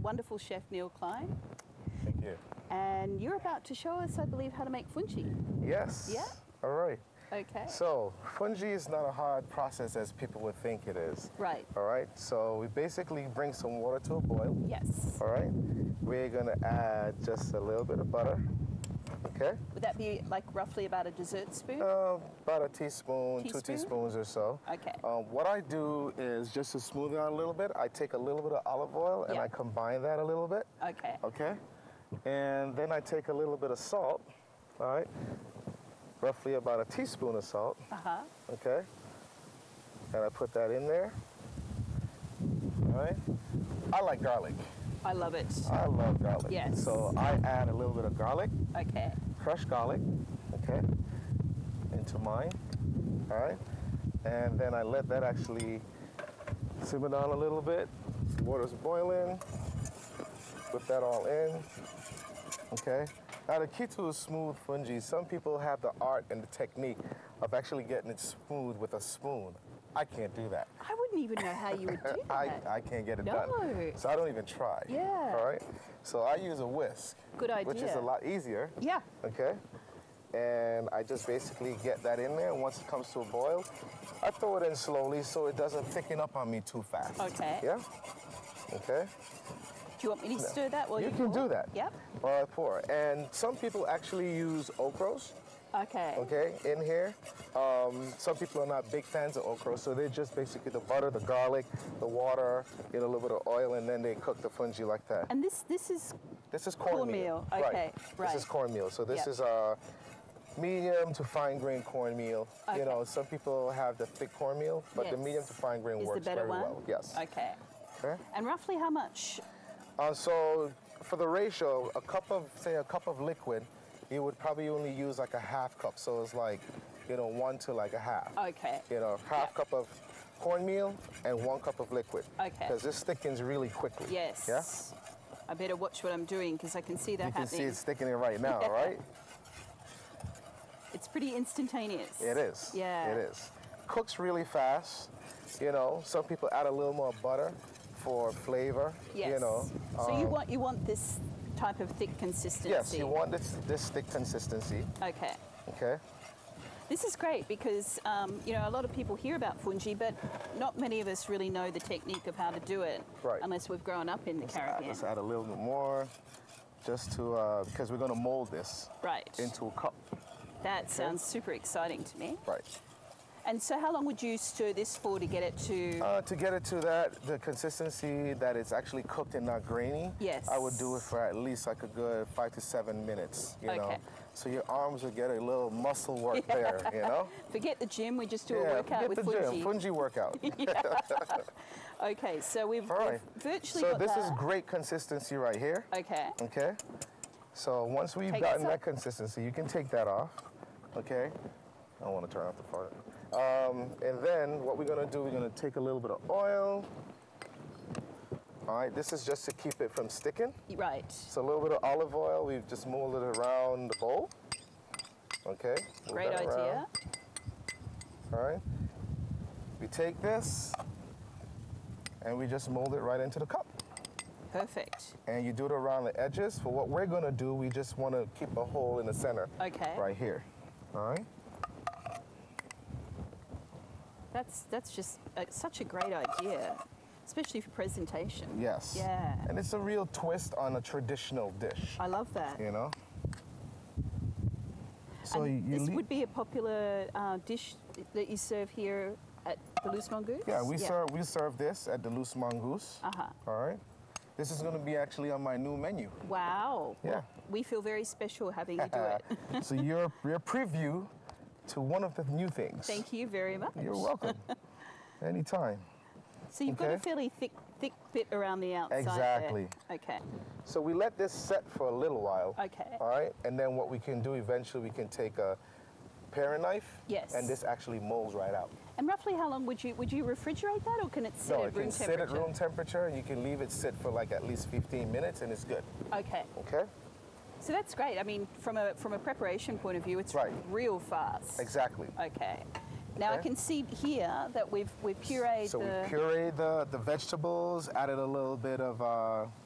wonderful chef Neil Klein. Thank you. And you're about to show us, I believe, how to make fungi. Yes. Yeah? All right. Okay. So, fungi is not a hard process as people would think it is. Right. All right. So, we basically bring some water to a boil. Yes. All right. We're going to add just a little bit of butter. Okay. Would that be like roughly about a dessert spoon? About a teaspoon, 2 teaspoons or so. Okay. What I do is just to smooth it out a little bit, I take a little bit of olive oil and Yeah. I combine that a little bit. Okay. Okay. And then I take a little bit of salt. All right. Roughly about a teaspoon of salt. Uh-huh. Okay. And I put that in there. All right. I like garlic. I love it. I love garlic. Yes. So I add a little bit of garlic, Okay. crushed garlic, okay, into mine. All right. And then I let that actually simmer down a little bit. Water's boiling. Put that all in. Okay. Now the key to a smooth fungi, some people have the art and the technique of actually getting it smooth with a spoon. I can't do that. I wouldn't even know how you would do that. I can't get it No. done. So I don't even try. Yeah. All right. So I use a whisk. Good idea. Which is a lot easier. Yeah. Okay. And I just basically get that in there. Once it comes to a boil, I throw it in slowly so it doesn't thicken up on me too fast. Okay. Yeah. Okay. Do you want me to stir that while you can pour? do that. Yep. While I pour. And some people actually use okras. Okay. Okay, in here. Some people are not big fans of okra, so they just basically the butter, the garlic, the water, get a little bit of oil, and then they cook the fungi like that. And this is cornmeal. Okay, right. This is cornmeal. So this Yep. is medium to fine grain cornmeal. Okay. You know, some people have the thick cornmeal, but the Yes. medium to fine grain Is works the better very one? well. Yes. Okay. Okay. And roughly how much? So for the ratio, a cup of liquid, you would probably only use like a half cup. So it's like, 1 to like a half. Okay. Half cup of cornmeal and 1 cup of liquid. Okay. Because this thickens really quickly. Yes. Yeah? I better watch what I'm doing because I can see that You can happening. see it's thickening right now, Yeah. right? It's pretty instantaneous. It is. Yeah. It is. Cooks really fast. Some people add a little more butter for flavor. Yes. So you want this type of thick consistency. Yes, you want this thick consistency. Okay. Okay. This is great because a lot of people hear about fungi, but not many of us really know the technique of how to do it, Right. unless we've grown up in the Caribbean. Let's add a little bit more, just to because we're going to mold this Right. into a cup. That sounds super exciting to me. Right. And so how long would you stir this for to get it to... To get it to the consistency that it's actually cooked and not grainy, Yes. I would do it for at least like a good 5 to 7 minutes, you know. Okay. So your arms will get a little muscle work there, Forget the gym, we just do a workout with forget the fungi. gym, fungi workout. Okay, so we've virtually So got this that. is great consistency right here. Okay. Okay. So once we've Take gotten this that off. consistency, you can take that off. Okay. I don't want to turn off the fire. And then what we're going to do, we're going to take a little bit of oil. All right, this is just to keep it from sticking. Right. So a little bit of olive oil, we've just molded it around the bowl. Okay. move Great that idea. around. All right. We take this and we just mold it right into the cup. Perfect. And you do it around the edges. For what we're going to do, we just want to keep a hole in the center. Okay. Right here. All right. That's just such a great idea, especially for presentation. Yes. Yeah. And it's a real twist on a traditional dish. I love that. So And you this would be a popular dish that you serve here at the Loose Mongoose? Yeah, we serve this at the Loose Mongoose. Uh-huh. All right. This is going to be actually on my new menu. Wow. Yeah. We feel very special having you do it. So you're a preview to one of the new things. Thank you very much. You're welcome. Anytime. So you've got a fairly thick bit around the outside. Exactly. There. Okay. So we let this set for a little while. Okay. All right. And then what we can do eventually, we can take a paring knife. Yes. And this actually molds right out. And roughly how long would you refrigerate that, or can it sit at room temperature? No, it can sit at room temperature, and you can leave it sit for like at least 15 minutes, and it's good. Okay. Okay. So that's great. I mean, from a preparation point of view, it's Right. real fast. Exactly. Okay. Now I Okay. can see here that we've pureed So we pureed the vegetables, added a little bit of